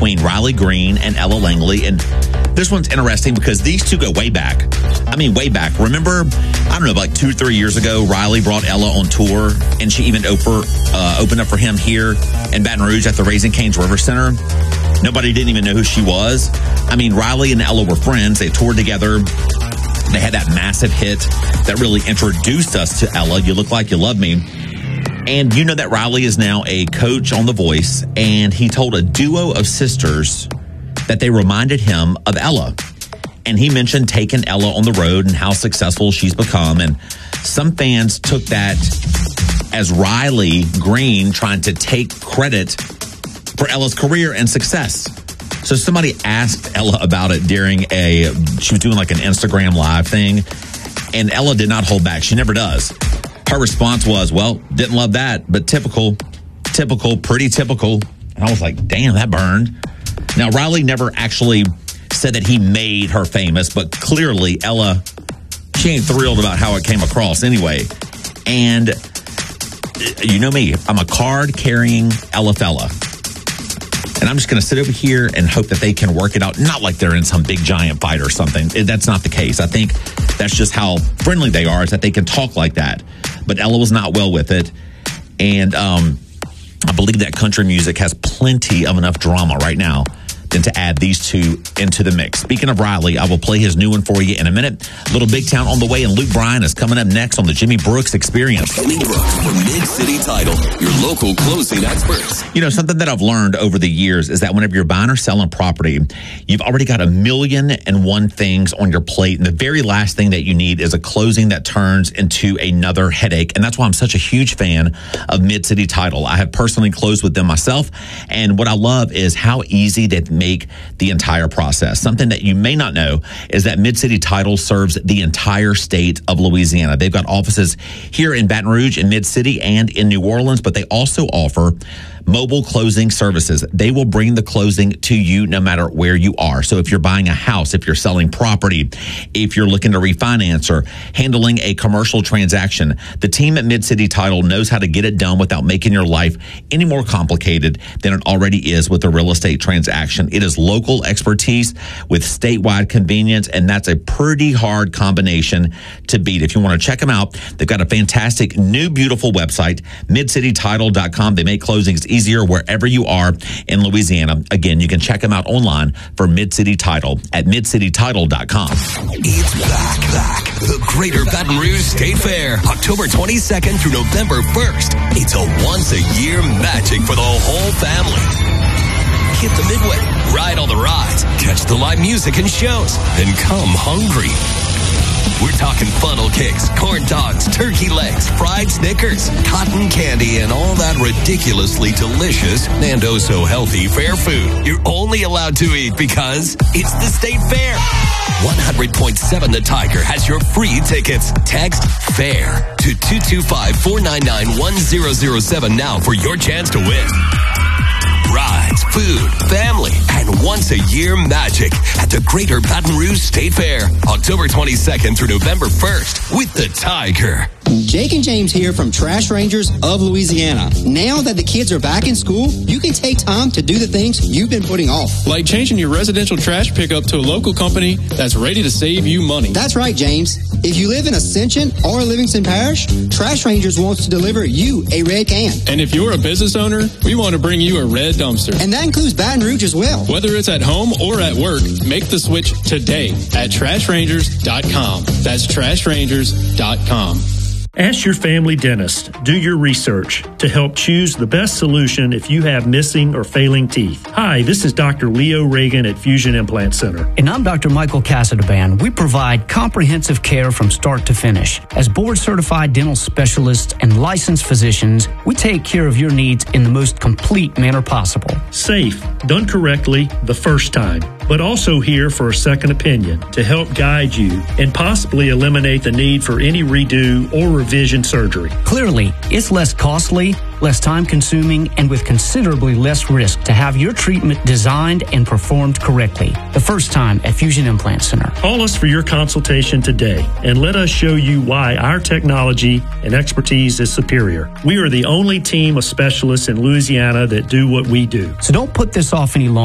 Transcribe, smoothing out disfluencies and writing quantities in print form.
between Riley Green and Ella Langley. And this one's interesting because these two go way back. I mean, way back. Remember, I don't know, like 2 or 3 years ago, Riley brought Ella on tour, and she even opened up for him here in Baton Rouge at the Raising Cane's River Center. Nobody didn't even know who she was. I mean, Riley and Ella were friends. They toured together. They had that massive hit that really introduced us to Ella, You Look Like You Love Me. And you know that Riley is now a coach on The Voice, and he told a duo of sisters that they reminded him of Ella. And he mentioned taking Ella on the road and how successful she's become. And some fans took that as Riley Green trying to take credit for Ella's career and success. So somebody asked Ella about it she was doing like an Instagram live thing, and Ella did not hold back. She never does. Her response was, well, didn't love that, but typical, pretty typical. And I was like, damn, that burned. Now, Riley never actually said that he made her famous, but clearly Ella, she ain't thrilled about how it came across anyway. And you know me, I'm a card-carrying Ella fella. And I'm just going to sit over here and hope that they can work it out. Not like they're in some big giant fight or something. That's not the case. I think that's just how friendly they are, is that they can talk like that. But Ella was not well with it. And I believe that country music has plenty of enough drama right now than to add these two into the mix. Speaking of Riley, I will play his new one for you in a minute. Little Big Town on the way, and Luke Bryan is coming up next on the Jimmy Brooks Experience. Jimmy Brooks for Mid-City Title, your local closing experts. You know, something that I've learned over the years is that whenever you're buying or selling property, you've already got 1,000,001 things on your plate. And the very last thing that you need is a closing that turns into another headache. And that's why I'm such a huge fan of Mid-City Title. I have personally closed with them myself. And what I love is how easy they make the entire process. Something that you may not know is that Mid-City Title serves the entire state of Louisiana. They've got offices here in Baton Rouge, in Mid-City, and in New Orleans, but they also offer mobile closing services. They will bring the closing to you no matter where you are. So if you're buying a house, if you're selling property, if you're looking to refinance or handling a commercial transaction, the team at Mid-City Title knows how to get it done without making your life any more complicated than it already is with a real estate transaction. It is local expertise with statewide convenience, and that's a pretty hard combination to beat. If you want to check them out, they've got a fantastic new beautiful website, midcitytitle.com. They make closings easier wherever you are in Louisiana. Again, you can check them out online for Mid-City Title at midcitytitle.com. It's back. The Greater Baton Rouge State Fair, October 22nd through November 1st. It's a once-a-year magic for the whole family. Hit the Midway, ride all the rides, catch the live music and shows, then come hungry. We're talking funnel cakes, corn dogs, turkey legs, fried Snickers, cotton candy, and all that ridiculously delicious and oh so healthy fair food you're only allowed to eat because it's the State Fair. 100.7 The Tiger has your free tickets. Text FAIR to 225-499-1007 now for your chance to win. Rides, food, family, and once-a-year magic at the Greater Baton Rouge State Fair, October 22nd through November 1st with the Tiger. Jake and James here from Trash Rangers of Louisiana. Now that the kids are back in school, you can take time to do the things you've been putting off. Like changing your residential trash pickup to a local company that's ready to save you money. That's right, James. If you live in Ascension or Livingston Parish, Trash Rangers wants to deliver you a red can. And if you're a business owner, we want to bring you a red dumpster. And that includes Baton Rouge as well. Whether it's at home or at work, make the switch today at trashrangers.com. That's trashrangers.com. Ask your family dentist. Do your research to help choose the best solution if you have missing or failing teeth. Hi, this is Dr. Leo Reagan at Fusion Implant Center. And I'm Dr. Michael Casadaband. We provide comprehensive care from start to finish. As board-certified dental specialists and licensed physicians, we take care of your needs in the most complete manner possible. Safe, done correctly the first time, but also here for a second opinion to help guide you and possibly eliminate the need for any redo or revision surgery. Clearly, it's less costly, less time-consuming, and with considerably less risk to have your treatment designed and performed correctly. The first time at Fusion Implant Center. Call us for your consultation today and let us show you why our technology and expertise is superior. We are the only team of specialists in Louisiana that do what we do. So don't put this off any longer.